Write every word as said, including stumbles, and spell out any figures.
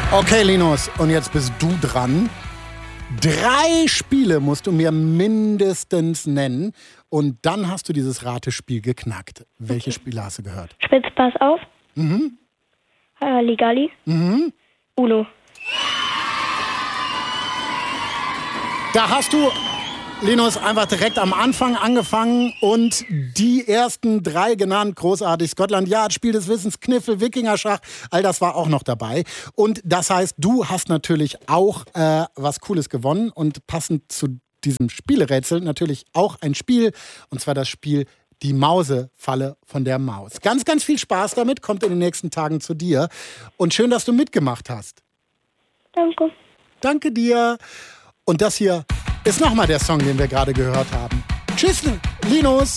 Okay, Linus, und jetzt bist du dran. Drei Spiele musst du mir mindestens nennen und dann hast du dieses Ratespiel geknackt. Welche Spiele hast du gehört? Spitz, pass auf. Mhm. Halligalli. Mhm. Uno. Da hast du, Linus, einfach direkt am Anfang angefangen und die ersten drei genannt. Großartig. Scotland Yard, Spiel des Wissens, Kniffel, Wikingerschach, all das war auch noch dabei. Und das heißt, du hast natürlich auch äh, was Cooles gewonnen und passend zu diesem Spielerätsel natürlich auch ein Spiel, und zwar das Spiel Die Mausefalle von der Maus. Ganz, ganz viel Spaß damit, kommt in den nächsten Tagen zu dir. Und schön, dass du mitgemacht hast. Danke. Danke dir. Und das hier ist nochmal der Song, den wir gerade gehört haben. Tschüss, Linus.